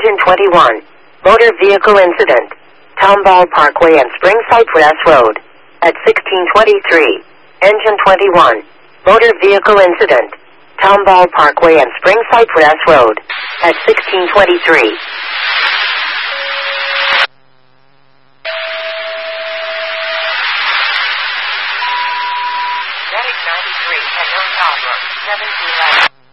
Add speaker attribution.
Speaker 1: Engine 21. Motor vehicle incident. Tomball Parkway and Spring Cypress Road. At 1623. Engine 21. Motor vehicle incident. Tomball Parkway and Spring Cypress Road. At 1623. Medic 93 had no problem. 729.